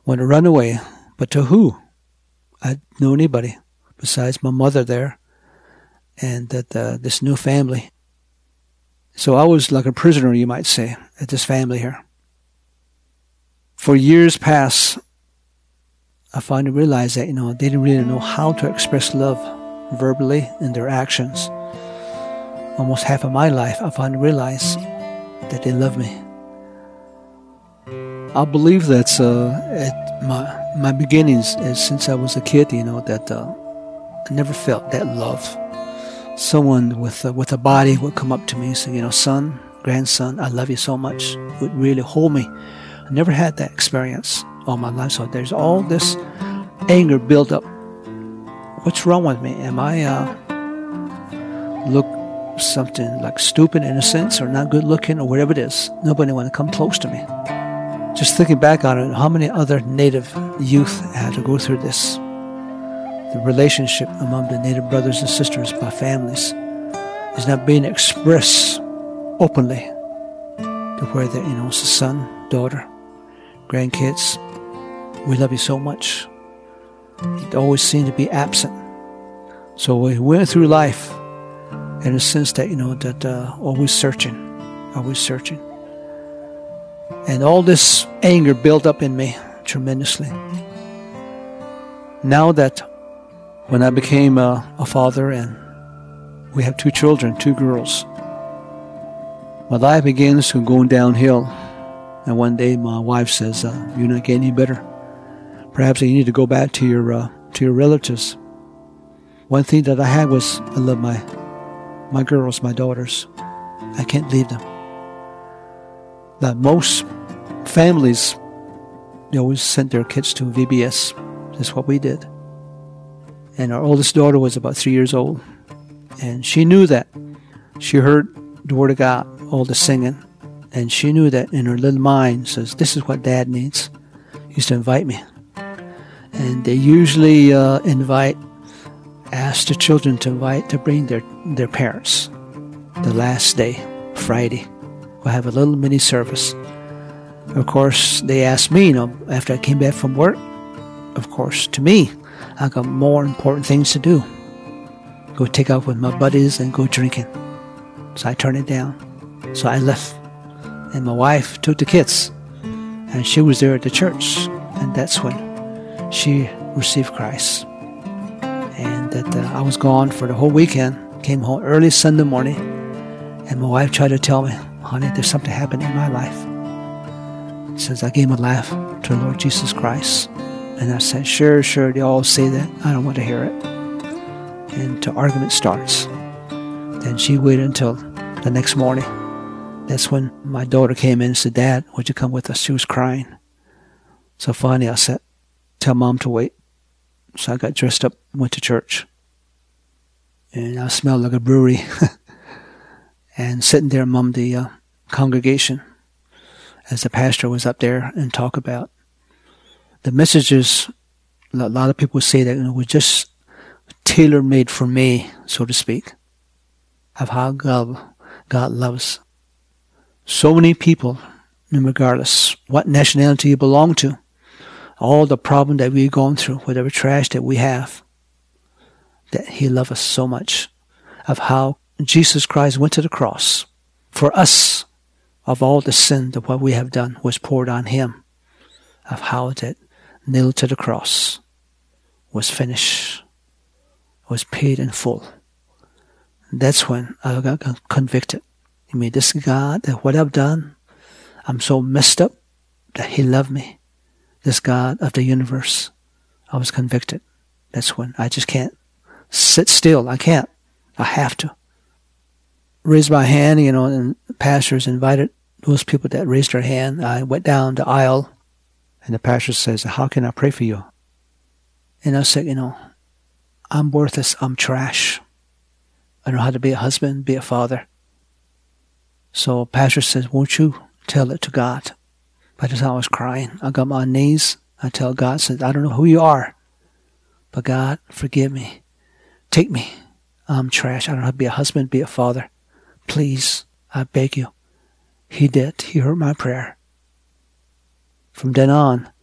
want to run away. But to who? I didn't know anybody besides my mother there and that this new family. So I was like a prisoner, you might say, at this family here. For years past, I finally realized that, they didn't really know how to express love verbally in their actions. Almost half of my life, I finally realized that they love me. I believe that's at my beginnings, since I was a kid, that I never felt that love. Someone with a body would come up to me and say, son, grandson, I love you so much, would really hold me. I never had that experience all my life, so there's all this anger built up. What's wrong with me? Am I look something like stupid in a sense, or not good looking, or whatever it is? Nobody want to come close to me. Just thinking back on it, how many other Native youth had to go through this? The relationship among the Native brothers and sisters, my families, is not being expressed openly to where that, it's a son, daughter, grandkids. We love you so much. It always seemed to be absent. So we went through life in a sense that, always searching. And all this anger built up in me tremendously. Now that when I became a father and we have 2 children, 2 girls, my life begins to go downhill. And one day my wife says, you're not getting any better. Perhaps you need to go back to your relatives. One thing that I had was I love my girls, my daughters. I can't leave them. Now, most families, they always sent their kids to VBS. That's what we did. And our oldest daughter was about 3 years old. And she knew that. She heard the Word of God, all the singing. And she knew that in her little mind, says, this is what Dad needs. He used to invite me. And they usually ask the children to bring their parents. The last day, Friday, we'll have a little mini service. Of course, they asked me, after I came back from work, of course, to me, I got more important things to do. Go take out with my buddies and go drinking. So I turned it down. So I left. And my wife took the kids. And she was there at the church. And that's when she received Christ. And that I was gone for the whole weekend. Came home early Sunday morning. And my wife tried to tell me, honey, there's something happening in my life. Says I gave my life to the Lord Jesus Christ. And I said, sure, they all say that. I don't want to hear it. And the argument starts. Then she waited until the next morning. That's when my daughter came in and said, Dad, would you come with us? She was crying. So finally I said, tell Mom to wait. So I got dressed up, went to church. And I smelled like a brewery. And sitting there among the congregation as the pastor was up there and talk about the messages. A lot of people say that it was just tailor-made for me, so to speak, of how God loves so many people, regardless what nationality you belong to, all the problem that we've gone through, whatever trash that we have, that He loves us so much, of how Jesus Christ went to the cross for us, of all the sin that what we have done was poured on Him, of how that nailed to the cross was finished, was paid in full. That's when I got convicted. I mean, this God, that what I've done, I'm so messed up that He loved me. This God of the universe, I was convicted. That's when I just can't sit still. I can't. I have to raise my hand, and the pastors invited those people that raised their hand. I went down the aisle, and the pastor says, how can I pray for you? And I said, I'm worthless. I'm trash. I don't know how to be a husband, be a father. So pastor says, won't you tell it to God? By the time I was crying, I got on my knees. I tell God, said, I don't know who you are, but God, forgive me. Take me. I'm trash. I don't know how to be a husband, be a father. Please, I beg you. He did. He heard my prayer. From then on,